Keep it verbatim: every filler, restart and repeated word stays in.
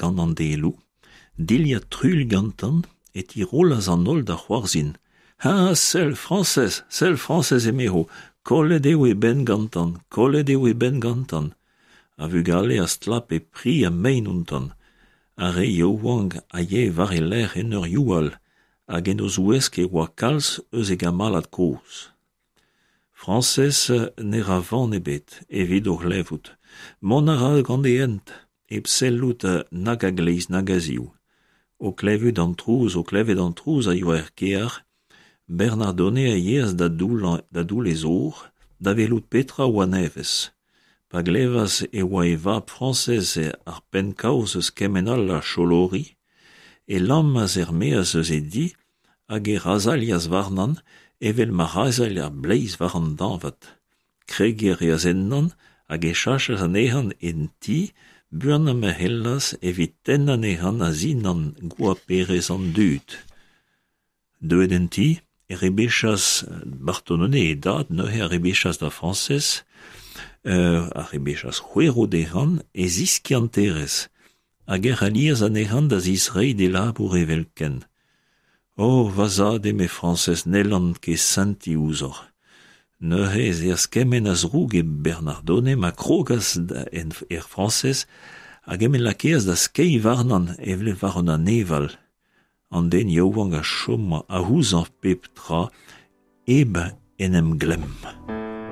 gantan an delou, dilia trul gantan, et i rolas an ol da c'hoarzin. Ha, sel Francez, sel Francez emero, kollet eo e ben gantan, kollet eo e ben gantan. A vugale a stlap e pri a mein untan. A re yo wang a ye var e ler en ur youal, hag en oz ouesk e oa kalz eus e gamalad koz. Francez ne ra van ebet, evit ur levout. Mon a ra gant e ent, e psellout nag a gleiz nag a ziou. O klevet an trouz, o klevet an trouz a yo er kear, Bernardone a yez da doul, da doul e zor, da velout petra oa nevez. Pa glevas e oa e vab Francez e ar penkaoz eus kemenal la cholori, e lammaz er meaz eus e di, hag e razaliaz varnan, evel ma razal ar bleiz var an danvat. Kregier e azennan, hag e chachas an ehan en ti, buan am e hellas evit ten an ehan a zin an goa perez an dud. Deuet en ti, e rebechas Bartonone e dad, neuze a rebechas da Francez, uh, a rebechas c'hwero dehan, e ziski an terez, hag er aliaz an ehan da zisrei de labour evel ken. Oh, vazad e me Francez nelan ke senti ouzor. Neuze er skemen az roug e Bernardone ma krogas en er Francez, hag emen lakeaz da skei varnan evle varon an eval. An den yo wang a chom a houz an pep tra, eb en em glem.